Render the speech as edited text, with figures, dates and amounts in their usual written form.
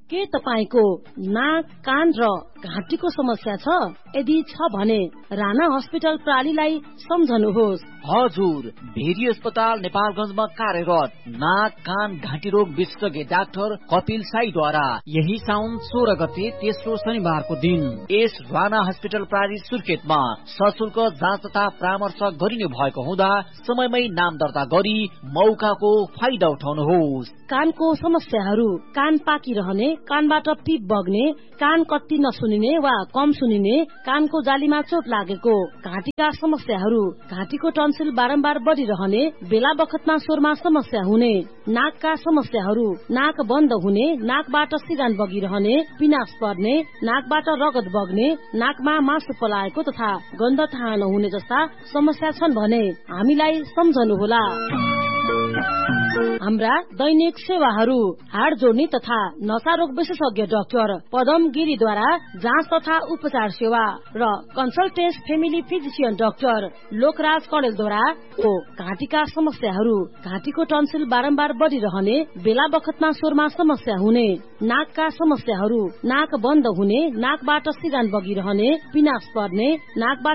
के तपाईको नाक, कान र घाँटीको समस्या छ? यदि छ भने राणा अस्पताल प्रालीलाई सम्झनुहोस्। हजुर, भेरी अस्पताल नेपालगञ्जमा कार्यरत नाक, कान, घाँटी रोग विशेषज्ञ डाक्टर कपिल साईद्वारा यही साउन 16 गते तेस्रो शनिबारको दिन यस राणा अस्पताल प्राली सुर्खेतमा सशुल्क जाँच तथा परामर्श गरिने भएको हुँदा समयमै नाम दर्ता गरी मौकाको फाइदा उठाउनुहोस्। कानको समस्याहरू, कान पाकिरहने, कानबाट पिप बग्ने, कान कति नसुनिने वा कम सुनिने, कानको जालीमा चोट लागेको, घाँटीका समस्याहरू, घाँटीको टन्सिल बारम्बार बढिरहने, बेला बखतमा स्वरमा समस्या हुने, नाकका समस्याहरू, नाक बन्द हुने, नाकबाट सिरान बगिरहने, पिनास पर्ने, नाकबाट रगत बग्ने, नाकमा मासु पलाएको तथा गन्ध थाहा नहुने जस्ता समस्या छन् भने हामीलाई सम्झनुहोला। हाम्रा दैनिक सेवाहरू हाड जोड्ने तथा नसारोग विशेषज्ञ डाक्टर पदम गिरीद्वारा जाँच तथा उपचार सेवा र कन्सल्टेन्स फेमिली फिजिशियन डाक्टर लोकराज कडेलद्वारा घाँटीका समस्याहरू, घाँटीको टन्सिल बारम्बार बढिरहने, बेला बखतमा स्वरमा समस्या हुने, नाकका समस्याहरू, नाक बन्द हुने, नाकबाट सिरान बगिरहने, पिनास पर्ने, नाकबाट